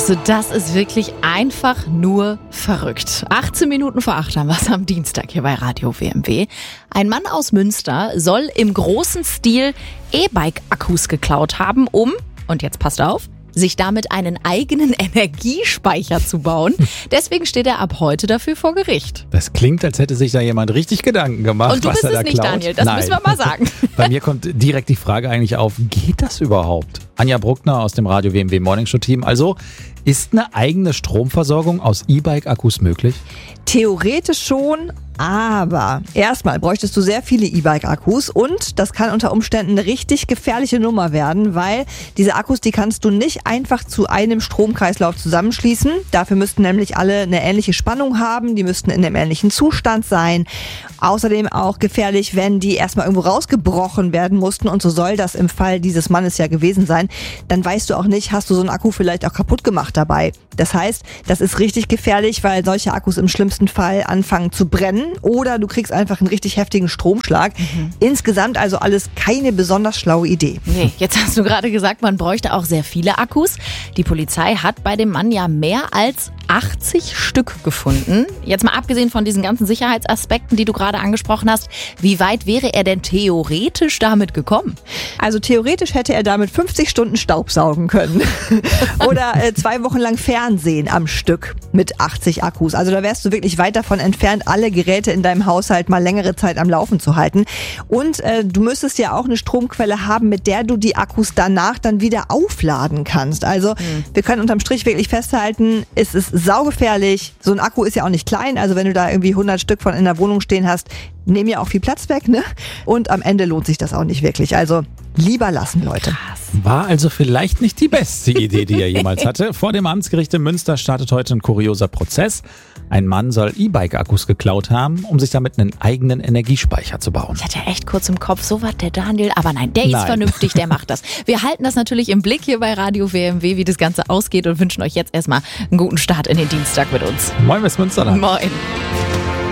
Also das ist wirklich einfach nur verrückt. 18 Minuten vor 8 haben wir es am Dienstag hier bei Radio WMW. Ein Mann aus Münster soll im großen Stil E-Bike-Akkus geklaut haben, und jetzt passt auf, sich damit einen eigenen Energiespeicher zu bauen. Deswegen steht er ab heute dafür vor Gericht. Das klingt, als hätte sich da jemand richtig Gedanken gemacht. Und du bist es nicht, klaut. Daniel, das müssen wir mal sagen. Bei mir kommt direkt die Frage eigentlich auf, geht das überhaupt? Anja Bruckner aus dem Radio WMW Morning Show Team. Also, ist eine eigene Stromversorgung aus E-Bike-Akkus möglich? Theoretisch schon, aber erstmal bräuchtest du sehr viele E-Bike-Akkus und das kann unter Umständen eine richtig gefährliche Nummer werden, weil diese Akkus, die kannst du nicht einfach zu einem Stromkreislauf zusammenschließen. Dafür müssten nämlich alle eine ähnliche Spannung haben, die müssten in einem ähnlichen Zustand sein. Außerdem auch gefährlich, wenn die erstmal irgendwo rausgebrochen werden mussten, und so soll das im Fall dieses Mannes ja gewesen sein. Dann weißt du auch nicht, hast du so einen Akku vielleicht auch kaputt gemacht dabei. Das heißt, das ist richtig gefährlich, weil solche Akkus im schlimmsten Fall anfangen zu brennen oder du kriegst einfach einen richtig heftigen Stromschlag. Insgesamt also alles keine besonders schlaue Idee. Nee, jetzt hast du gerade gesagt, man bräuchte auch sehr viele Akkus. Die Polizei hat bei dem Mann ja mehr als 80 Stück gefunden. Jetzt mal abgesehen von diesen ganzen Sicherheitsaspekten, die du gerade angesprochen hast, wie weit wäre er denn theoretisch damit gekommen? Also theoretisch hätte er damit 50 Stunden Staubsaugen können. Oder 2 Wochen lang Fernsehen am Stück mit 80 Akkus. Also da wärst du wirklich weit davon entfernt, alle Geräte in deinem Haushalt mal längere Zeit am Laufen zu halten. Und du müsstest ja auch eine Stromquelle haben, mit der du die Akkus danach dann wieder aufladen kannst. Also wir können unterm Strich wirklich festhalten, es ist saugefährlich. So ein Akku ist ja auch nicht klein. Also wenn du da irgendwie 100 Stück von in der Wohnung stehen hast, nehmen ja auch viel Platz weg, ne? Und am Ende lohnt sich das auch nicht wirklich. Also lieber lassen, Leute. Krass. War also vielleicht nicht die beste Idee, die er jemals hatte. Vor dem Amtsgericht in Münster startet heute ein kurioser Prozess. Ein Mann soll E-Bike-Akkus geklaut haben, um sich damit einen eigenen Energiespeicher zu bauen. Ich hatte echt kurz im Kopf, so was der Daniel, aber nein, der ist vernünftig, der macht das. Wir halten das natürlich im Blick hier bei Radio WMW, wie das Ganze ausgeht, und wünschen euch jetzt erstmal einen guten Start in den Dienstag mit uns. Moin bis Münsterland. Moin.